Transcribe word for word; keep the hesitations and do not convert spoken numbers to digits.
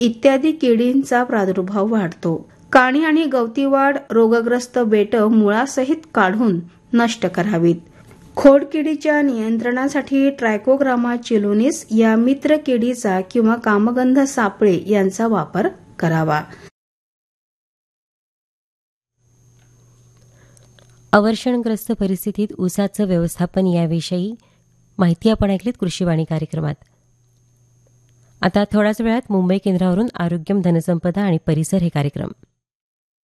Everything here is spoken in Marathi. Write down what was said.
इत्यादी किडींचा प्रादुर्भाव वाढतो. काणी आणि गवतीवाड रोगग्रस्त बेटं मुळासहित काढून नष्ट करावीत. खोडकिडीच्या नियंत्रणासाठी ट्रायकोग्रामा चिलोनिस या मित्र किडीचा किंवा कामगंध सापळे यांचा वापर करावा. अवर्षणग्रस्त परिस्थितीत ऊसाचं व्यवस्थापन याविषयी माहिती आपण ऐकलीत कृषीवाणी कार्यक्रमात. आता थोड्याच वेळात मुंबई केंद्रावरून आरोग्यम धनसंपदा आणि परिसर हे कार्यक्रम.